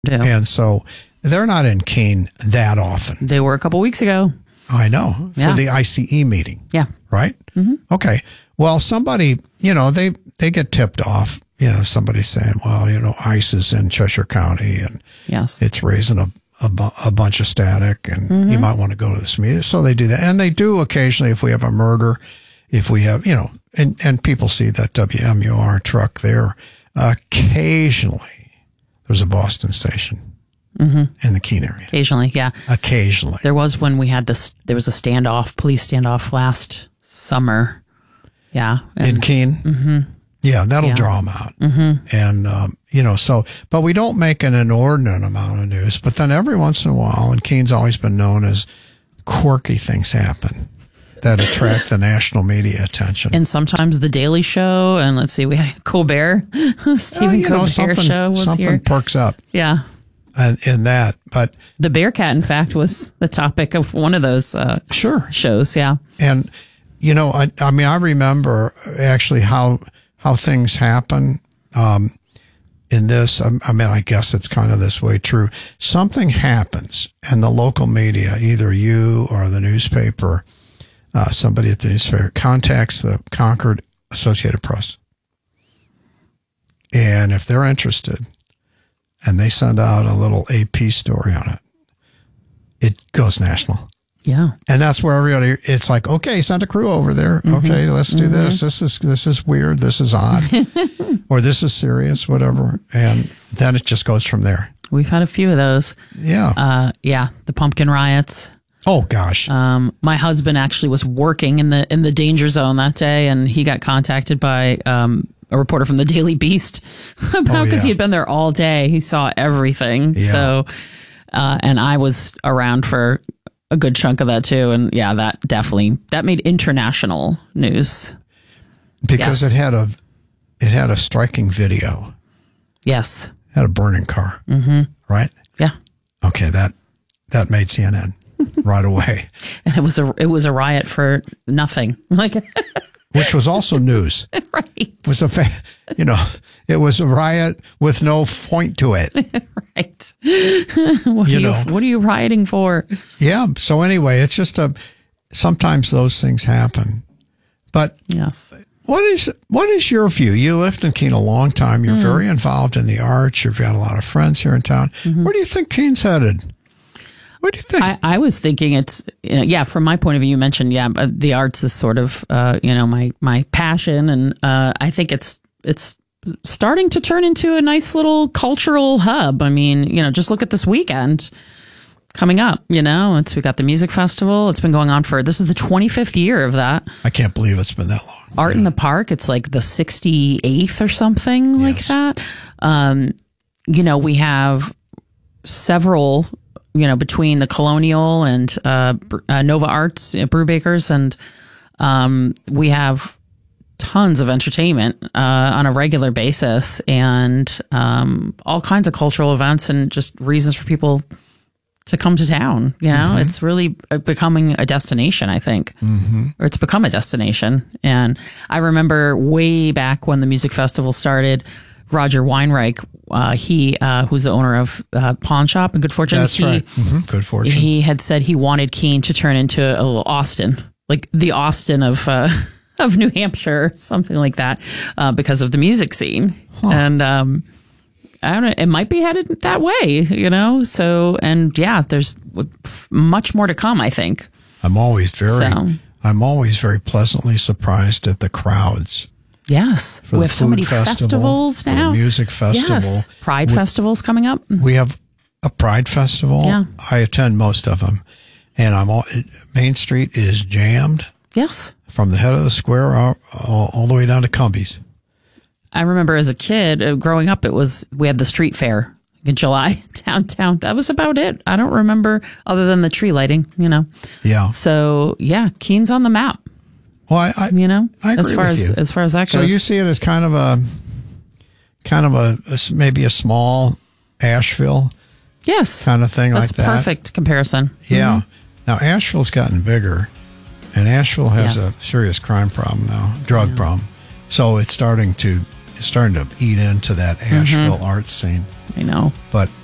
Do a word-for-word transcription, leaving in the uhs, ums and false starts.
Yeah. And so they're not in Keene that often. They were a couple weeks ago. I know. Yeah. For the I C E meeting. Yeah. Right? Mm-hmm. Okay. Well, somebody, you know, they, they get tipped off. You know, somebody's saying, well, you know, ICE is in Cheshire County and yes, it's raising a, a, bu- a bunch of static and mm-hmm. you might want to go to this meeting. So they do that. And they do occasionally if we have a murder, if we have, you know, and, and people see that W M U R truck there. Occasionally, there's a Boston station mm-hmm. in the Keene area. Occasionally, yeah. Occasionally. There was when we had this, there was a standoff, police standoff last summer. Yeah. And, in Keene? Mm-hmm. Yeah, that'll yeah. draw them out. Mm-hmm. And, um, you know, so, but we don't make an inordinate amount of news. But then every once in a while, and Keene's always been known as quirky things happen that attract the national media attention. And sometimes The Daily Show, and let's see, we had Colbert, Stephen oh, you know, Colbert show was something here. perks up. Yeah. And in that, but the Bearcat, in fact, was the topic of one of those uh, sure shows. Yeah. And, you know, I, I mean, I remember actually how, how things happen um, in this. I, I mean, I guess it's kind of this way true. Something happens and the local media, either you or the newspaper, uh, somebody at the newspaper contacts the Concord Associated Press. And if they're interested and they send out a little A P story on it, it goes national. Yeah. And that's where everybody, it's like, okay, send a crew over there. Mm-hmm. Okay, let's do mm-hmm. this. This is, this is weird. This is odd. Or this is serious, whatever. And then it just goes from there. We've had a few of those. Yeah. Uh, yeah. The pumpkin riots. Oh gosh. Um, my husband actually was working in the, in the danger zone that day, and he got contacted by, um, a reporter from the Daily Beast about, because oh, yeah. he had been there all day. He saw everything. Yeah. So, uh, and I was around for a good chunk of that too. And yeah, that definitely, that made international news. Because yes. it had a, it had a striking video. Yes. It had a burning car. Mm-hmm. Right? Yeah. Okay. That, that made C N N right away. And it was a, it was a riot for nothing. Like, which was also news. Right. It was a, fa- you know, it was a riot with no point to it. Right. What you are know, you, what are you rioting for? Yeah. So anyway, it's just a, sometimes those things happen, but yes. What is, what is your view? You lived in Keene a long time. You're mm. very involved in the arts. You've got a lot of friends here in town. Mm-hmm. Where do you think Keene's headed? What do you think? I, I was thinking it's, you know, yeah, from my point of view, you mentioned, yeah, the arts is sort of, uh, you know, my, my passion. And uh, I think it's, it's starting to turn into a nice little cultural hub. I mean, you know, just look at this weekend coming up, you know, it's, we got the music festival. It's been going on for, this is the twenty-fifth year of that. I can't believe it's been that long. Art yeah. in the Park. It's like the sixty-eighth or something yes. like that. Um, you know, we have several, you know, between the Colonial and uh, uh, Nova Arts, uh, Brewbakers, and um, we have tons of entertainment uh, on a regular basis, and um, all kinds of cultural events and just reasons for people to come to town. You know, mm-hmm. it's really becoming a destination, I think, mm-hmm. or it's become a destination. And I remember way back when the music festival started, Roger Weinreich, uh, he, uh, who's the owner of uh, Pawn Shop and Good Fortune. That's he, right. Mm-hmm. Good Fortune. He had said he wanted Keene to turn into a little Austin, like the Austin of uh, of New Hampshire, something like that, uh, because of the music scene. Huh. And um, I don't know, it might be headed that way, you know. So, and yeah, there's much more to come, I think. I'm always very, so. I'm always very pleasantly surprised at the crowds. Yes, for we have so many festival, festivals now. For the music festival, yes. Pride we, festivals coming up. We have a Pride festival. Yeah. I attend most of them, and I'm all, Main Street is jammed. Yes, from the head of the square all, all, all the way down to Cumbies. I remember as a kid uh, growing up, it was we had the street fair in July downtown. That was about it. I don't remember other than the tree lighting. You know. Yeah. So yeah, Keene's on the map. Well, I, I you know, I agree as far with as you. as far as that goes. So you see it as kind of a, kind of a, a maybe a small Asheville, yes, kind of thing That's like that. Perfect comparison. Yeah. Mm-hmm. Now Asheville's gotten bigger, and Asheville has yes. a serious crime problem now, drug yeah. problem. So it's starting to it's starting to eat into that Asheville mm-hmm. art scene. I know, but